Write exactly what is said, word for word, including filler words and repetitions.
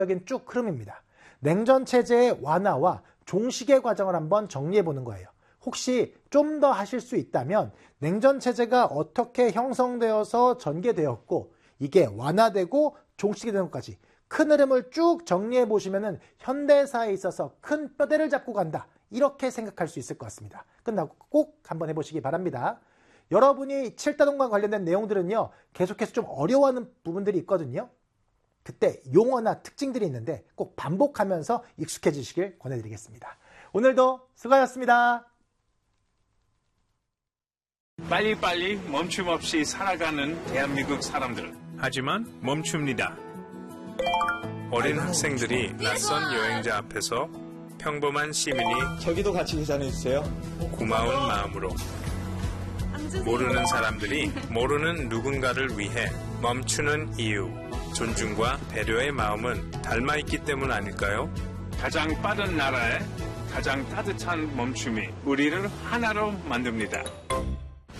적인 쭉 흐름입니다. 냉전 체제의 완화와 종식의 과정을 한번 정리해 보는 거예요. 혹시 좀 더 하실 수 있다면 냉전 체제가 어떻게 형성되어서 전개되었고 이게 완화되고 종식이 되는 것까지 큰 흐름을 쭉 정리해 보시면은 현대사에 있어서 큰 뼈대를 잡고 간다. 이렇게 생각할 수 있을 것 같습니다. 끝나고 꼭 한번 해보시기 바랍니다. 여러분이 칠다동과 관련된 내용들은요, 계속해서 좀 어려워하는 부분들이 있거든요. 그때 용어나 특징들이 있는데 꼭 반복하면서 익숙해지시길 권해드리겠습니다. 오늘도 수고하셨습니다. 빨리빨리 멈춤 없이 살아가는 대한민국 사람들. 하지만 멈춥니다. 어린 학생들이 낯선 여행자 앞에서 평범한 시민이 저기도 같이 계산해주세요. 고마운 마음으로 모르는 사람들이 모르는 누군가를 위해 멈추는 이유, 존중과 배려의 마음은 닮아있기 때문 아닐까요? 가장 빠른 나라에 가장 따뜻한 멈춤이 우리를 하나로 만듭니다.